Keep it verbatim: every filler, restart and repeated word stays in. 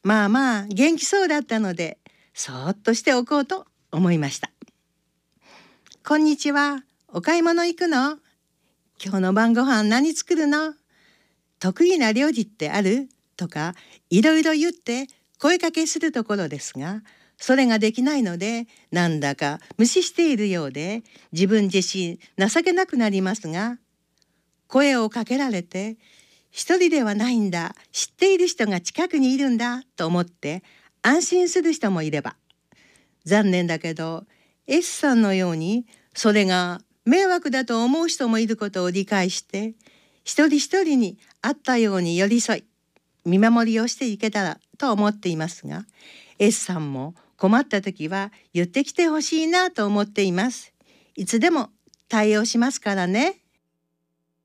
まあまあ元気そうだったので、そーっとしておこうと思いました。こんにちは、お買い物行くの？今日の晩ご飯何作るの？得意な料理ってある？とかいろいろ言って声かけするところですが、それができないのでなんだか無視しているようで自分自身情けなくなりますが、声をかけられて一人ではないんだ、知っている人が近くにいるんだと思って安心する人もいれば、残念だけど S さんのようにそれが迷惑だと思う人もいることを理解して一人一人に合ったように寄り添い見守りをしていけたらと思っていますが、 S さんも困った時は言ってきてほしいなと思っています。いつでも対応しますからね。